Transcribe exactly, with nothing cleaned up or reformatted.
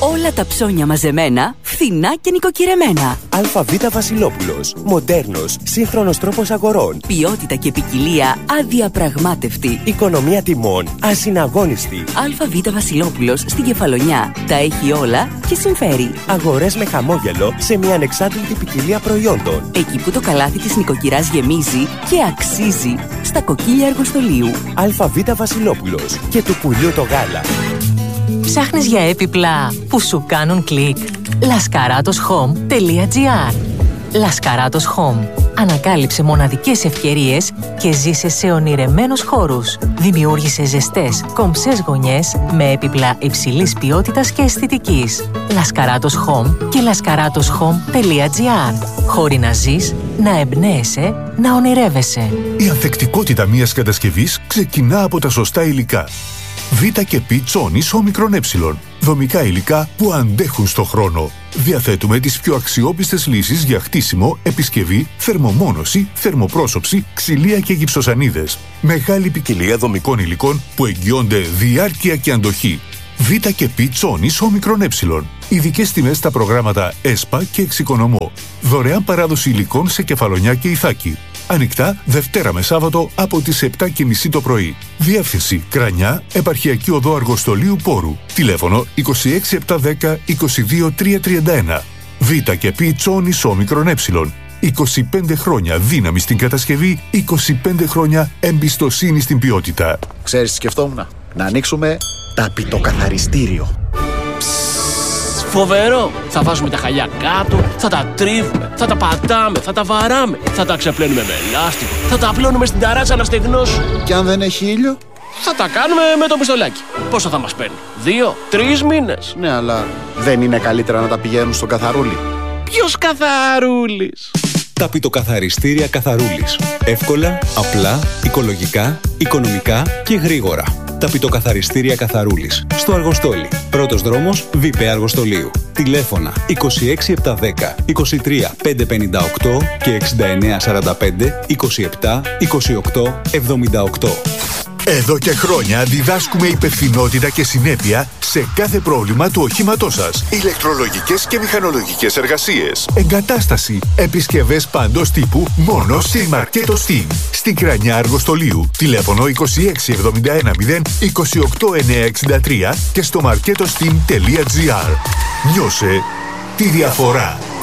Όλα τα ψώνια μαζεμένα, φθηνά και νοικοκυρεμένα. ΑΒ Βασιλόπουλος. Μοντέρνος, σύγχρονος τρόπος αγορών. Ποιότητα και ποικιλία αδιαπραγμάτευτη. Οικονομία τιμών ασυναγώνιστη. ΑΒ Βασιλόπουλος στην Κεφαλονιά. Τα έχει όλα και συμφέρει. Αγορές με χαμόγελο σε μια ανεξάρτητη ποικιλία προϊόντων. Εκεί που το καλάθι της νοικοκυράς γεμίζει και αξίζει. Στα κοκκίλια Αργοστολίου. ΑΒ Βασιλόπουλος. Και του πουλιού το γάλα. Ψάχνεις για έπιπλα που σου κάνουν κλικ? λασκαράτος χομ τελεία τζι άρ. Λασκαράτος Home. Ανακάλυψε μοναδικές ευκαιρίες και ζήσε σε ονειρεμένους χώρους. Δημιούργησε ζεστές, κομψές γωνιές με έπιπλα υψηλής ποιότητας και αισθητικής. Λασκαράτος Home και λασκαράτος χομ τελεία τζι άρ. Χώροι να ζεις, να εμπνέεσαι, να ονειρεύεσαι. Η ανθεκτικότητα μιας κατασκευής ξεκινά από τα σωστά υλικά. Β και Π τσόνης όμικρον ε. Δομικά υλικά που αντέχουν στο χρόνο. Διαθέτουμε τις πιο αξιόπιστες λύσεις για χτίσιμο, επισκευή, θερμομόνωση, θερμοπρόσωψη, ξυλία και γυψοσανίδες. Μεγάλη ποικιλία δομικών υλικών που εγγυώνται διάρκεια και αντοχή. Β και Π τσόνης όμικρον ε. Ειδικές τιμές στα προγράμματα ΕΣΠΑ και Εξοικονομώ. Δωρεάν παράδοση υλικών σε Κεφαλονιά και Ιθάκη. Ανοιχτά Δευτέρα με Σάββατο από τις επτά και μισή το πρωί. Διεύθυνση Κρανιά, Επαρχιακή Οδό Αργοστολίου Πόρου. Τηλέφωνο είκοσι έξι επτακόσια δέκα είκοσι δύο τριακόσια τριάντα ένα. Β και Π τσόνης όμικρον ε. είκοσι πέντε χρόνια δύναμη στην κατασκευή, είκοσι πέντε χρόνια εμπιστοσύνη στην ποιότητα. Ξέρεις τι σκεφτόμουν? Να ανοίξουμε ταπητοκαθαριστήριο. Φοβερό! Θα βάζουμε τα χαλιά κάτω, θα τα τρίβουμε, θα τα πατάμε, θα τα βαράμε, θα τα ξεπλένουμε με λάστιχο, θα τα απλώνουμε στην ταράτσα να στεγνώσουν. Και αν δεν έχει ήλιο? Θα τα κάνουμε με το πιστολάκι. Πόσο θα μας παίρνει? Δύο, τρεις μήνες. Ναι, αλλά δεν είναι καλύτερα να τα πηγαίνουν στον καθαρούλι? Ποιος καθαρούλης? Ταπητοκαθαριστήρια Καθαρούλης. Εύκολα, απλά, οικολογικά, οικονομικά και γρήγορα. Ταπητοκαθαριστήρια Καθαρούλης. Στο Αργοστόλι. Πρώτος δρόμος Β' Αργοστολίου. Τηλέφωνα είκοσι έξι επτακόσια δέκα είκοσι τρία πεντακόσια πενήντα οκτώ και εξήντα εννέα σαράντα πέντε είκοσι επτά είκοσι οκτώ εβδομήντα οκτώ. Εδώ και χρόνια διδάσκουμε υπευθυνότητα και συνέπεια σε κάθε πρόβλημα του οχήματός σας. Ηλεκτρολογικές και μηχανολογικές εργασίες. Εγκατάσταση. Επισκευές παντός τύπου μόνο στη Μαρκέτο Steam. Στην Κρανιά Αργοστολίου. Τηλέφωνο είκοσι έξι εβδομήντα ένα μηδέν είκοσι οκτώ εννιακόσια εξήντα τρία και στο μαρκέτο στιμ τελεία τζι άρ. Νιώσε τη διαφορά.